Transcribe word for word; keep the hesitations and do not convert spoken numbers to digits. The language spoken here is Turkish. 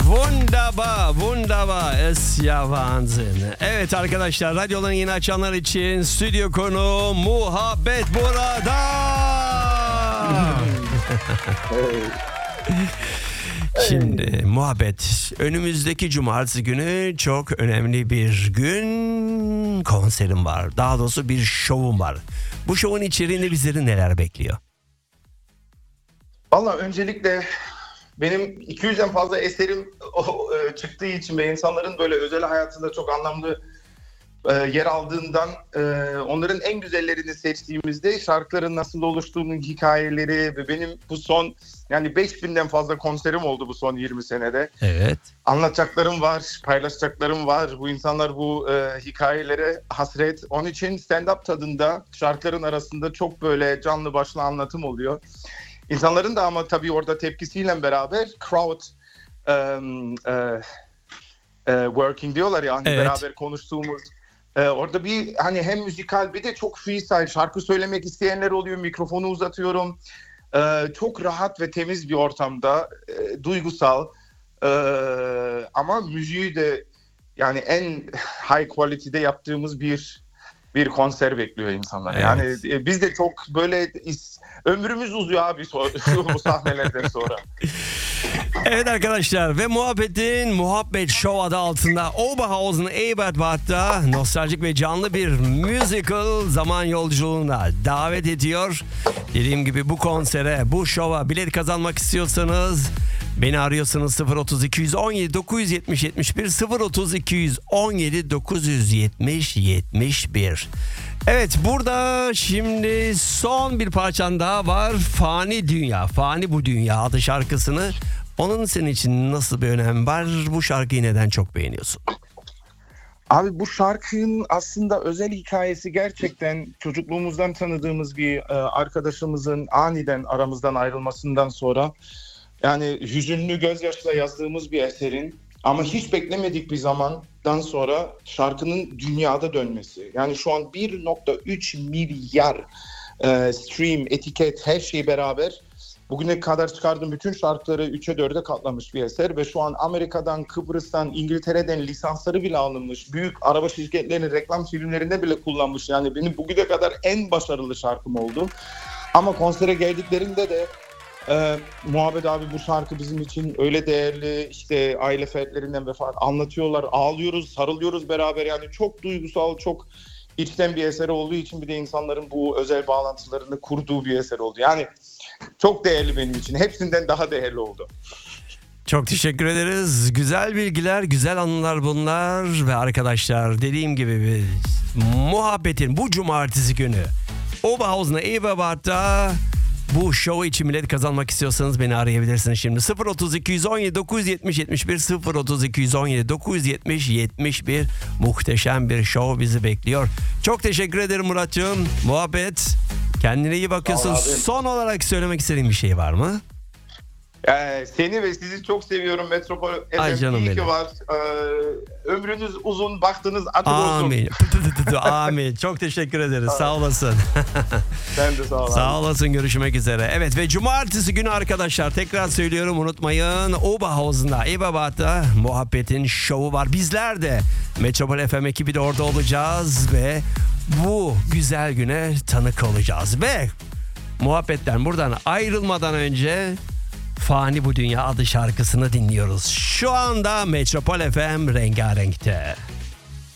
Wunderbar, wunderbar, ist ja Wahnsinn. Evet arkadaşlar, radyolarını yeni açanlar için stüdyo konu Muhabbet burada. Şimdi muhabbet, önümüzdeki cumartesi günü çok önemli bir gün, konserim var. Daha doğrusu bir şovum var. Bu şovun içeriğinde bizleri neler bekliyor? Valla öncelikle benim iki yüzden fazla eserim o, e, çıktığı için ve insanların böyle özel hayatında çok anlamlı e, yer aldığından e, onların en güzellerini seçtiğimizde şarkıların nasıl oluştuğunun hikayeleri ve benim bu son yani beş binden fazla konserim oldu bu son yirmi senede. Evet. Anlatacaklarım var, paylaşacaklarım var. Bu insanlar bu e, hikayelere hasret. Onun için stand-up tadında şarkıların arasında çok böyle canlı başlı anlatım oluyor. İnsanların da ama tabii orada tepkisiyle beraber crowd um, uh, uh, working diyorlar ya hani evet. beraber konuştuğumuz. Uh, orada bir hani hem müzikal bir de çok freestyle şarkı söylemek isteyenler oluyor. Mikrofonu uzatıyorum. Uh, çok rahat ve temiz bir ortamda uh, duygusal uh, ama müziği de yani en high quality'de yaptığımız bir bir konser bekliyor insanlar. Evet. Yani e, biz de çok böyle is, ömrümüz uzuyor abi so- bu sahnelerden sonra. Evet arkadaşlar ve muhabbetin Muhabbet Show adı altında Oberhausen Ebertbad'da nostaljik ve canlı bir musical zaman yolculuğuna davet ediyor. Dediğim gibi bu konsere, bu şova bilet kazanmak istiyorsanız beni arıyorsunuz sıfır otuz iki yüz on yedi dokuz yüz yetmiş yetmiş bir sıfır otuz iki yüz on yedi dokuz yüz yetmiş yetmiş bir. Evet, burada şimdi son bir parçan daha var. Fani Dünya, Fani Bu Dünya adı şarkısını. Onun senin için nasıl bir önemi var? Bu şarkıyı neden çok beğeniyorsun? Abi bu şarkının aslında özel hikayesi gerçekten çocukluğumuzdan tanıdığımız bir e, arkadaşımızın aniden aramızdan ayrılmasından sonra yani hüzünlü gözyaşla yazdığımız bir eserin ama hiç beklemedik bir zamandan sonra şarkının dünyada dönmesi. Yani şu an bir nokta üç milyar e, stream, etiket, her şey beraber bugüne kadar çıkardığım bütün şarkıları üçe dörde katlamış bir eser ve şu an Amerika'dan, Kıbrıs'tan, İngiltere'den lisansları bile alınmış. Büyük araba şirketlerinin reklam filmlerinde bile kullanmış. Yani benim bugüne kadar en başarılı şarkım oldu. Ama konsere geldiklerinde de Ee, Muhabbet abi bu şarkı bizim için öyle değerli, işte aile fertlerinden vefat anlatıyorlar, ağlıyoruz, sarılıyoruz beraber, yani çok duygusal, çok içten bir eser olduğu için bir de insanların bu özel bağlantılarını kurduğu bir eser oldu. Yani çok değerli benim için, hepsinden daha değerli oldu. Çok teşekkür ederiz. Güzel bilgiler, güzel anılar bunlar ve arkadaşlar dediğim gibi bir muhabbetin bu cumartesi günü Oberhausen Ebertbad'da bu show için bilet kazanmak istiyorsanız beni arayabilirsiniz şimdi. sıfır otuz iki yüz on yedi dokuz yüz yetmiş yetmiş bir sıfır otuz iki yüz on yedi dokuz yüz yetmiş yetmiş bir muhteşem bir show bizi bekliyor. Çok teşekkür ederim Muratcığım. Muhabbet. Kendine iyi bakıyorsun. Son olarak söylemek istediğin bir şey var mı? Ee, seni ve sizi çok seviyorum. Metropol F M iyi ki var. Ee, ömrünüz uzun, baktınız açık olsun. Amin. Amin. Çok teşekkür ederiz. Sağ olasın. Sen de sağ ol. Sağ olasın. Görüşmek üzere. Evet ve cumartesi günü arkadaşlar tekrar söylüyorum, unutmayın. Oberhausen'da, Ebertbad'da muhabbetin şovu var. Bizler de Metropol F M ekibi de orada olacağız ve bu güzel güne tanık olacağız. Ve muhabbetten buradan ayrılmadan önce Fani Bu Dünya adı şarkısını dinliyoruz. Şu anda Metropol F M rengarenkte.